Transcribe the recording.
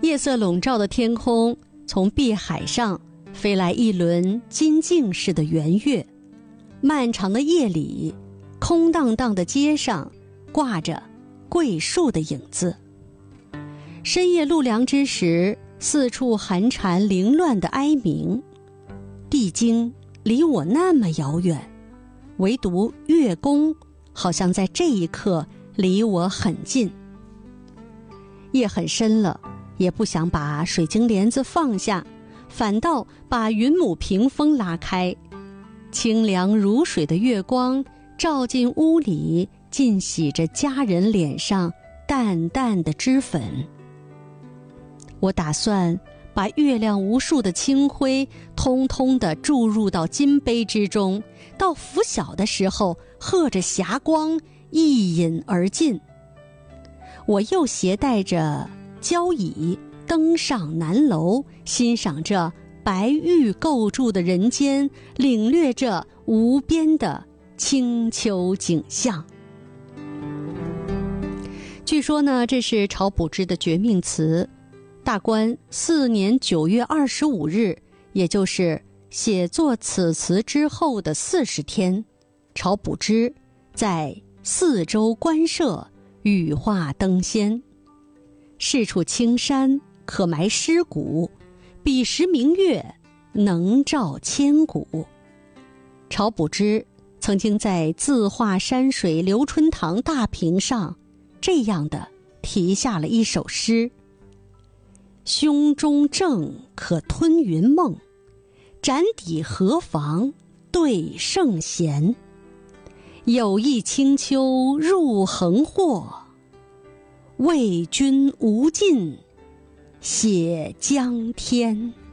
夜色笼罩的天空，从碧海上飞来一轮金镜似的圆月。漫长的夜里，空荡荡的街上挂着桂树的影子。深夜露凉之时，四处寒蝉凌乱的哀鸣。地经离我那么遥远，唯独月宫好像在这一刻离我很近。夜很深了，也不想把水晶帘子放下，反倒把云母屏风拉开。清凉如水的月光照进屋里，浸洗着家人脸上淡淡的脂粉。我打算把月亮无数的清辉通通地注入到金杯之中，到拂晓的时候和着霞光一饮而尽。我又携带着交椅登上南楼，欣赏着白玉构筑的人间，领略着无边的清秋景象。据说呢，这是晁补之的绝命词。大观4年9月25日，也就是写作此词之后的40天，晁补之在4周官舍羽化登仙。是处青山可埋尸骨，彼时明月能照千古。晁补之曾经在自画山水留春堂大屏上这样的题下了一首诗：胸中正可吞云梦，展底何妨对圣贤。有意清秋入横祸，为君无尽写江天。